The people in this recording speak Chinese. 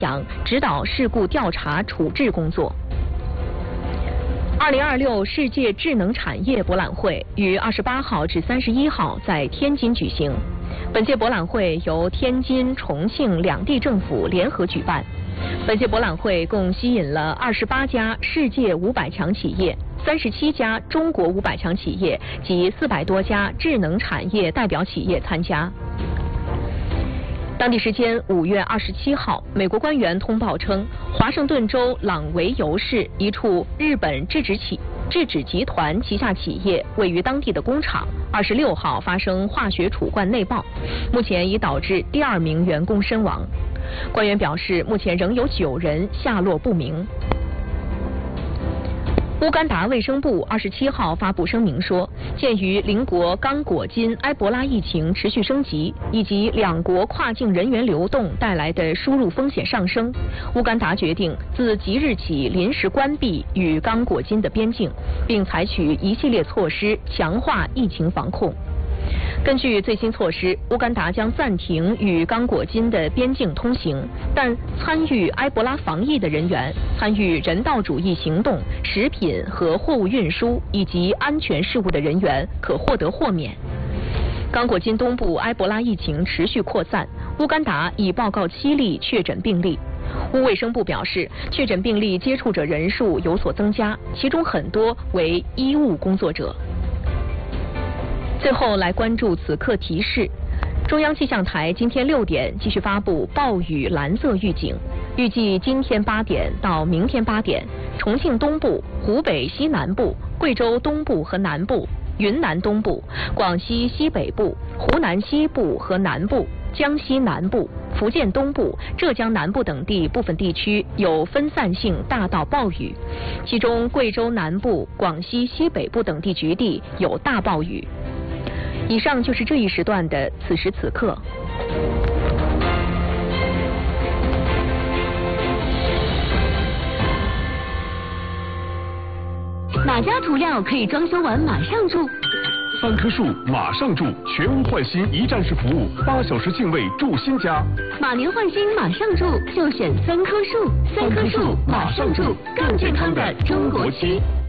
指导事故调查处置工作。2026世界智能产业博览会于28号至31号在天津举行。本届博览会由天津、重庆两地政府联合举办。本届博览会共吸引了28家世界500强企业、37家中国500强企业及400多家智能产业代表企业参加。当地时间5月27号，美国官员通报称，华盛顿州朗维尤市一处日本制纸集团旗下企业位于当地的工厂26号发生化学储罐内爆，目前已导致第2名员工身亡。官员表示，目前仍有9人下落不明。乌干达卫生部27号发布声明说，鉴于邻国刚果金埃博拉疫情持续升级，以及两国跨境人员流动带来的输入风险上升，乌干达决定自即日起临时关闭与刚果金的边境，并采取一系列措施强化疫情防控。根据最新措施，乌干达将暂停与刚果金的边境通行，但参与埃博拉防疫的人员、参与人道主义行动、食品和货物运输以及安全事务的人员可获得豁免。刚果金东部埃博拉疫情持续扩散，乌干达已报告7例确诊病例。乌卫生部表示，确诊病例接触者人数有所增加，其中很多为医务工作者。最后来关注此刻提示，中央气象台今天6点继续发布暴雨蓝色预警，预计今天8点到明天8点，重庆东部、湖北西南部、贵州东部和南部、云南东部、广西西北部、湖南西部和南部、江西南部、福建东部、浙江南部等地部分地区有分散性大到暴雨，其中贵州南部、广西西北部等地局地有大暴雨。以上就是这一时段的此时此刻。 哪家涂料可以装修完马上住 ？3棵树马上住，全屋换新一站式服务，8小时净位住新家。 马年换新马上住，就选3棵树，3棵树马上住，更健康的中国区。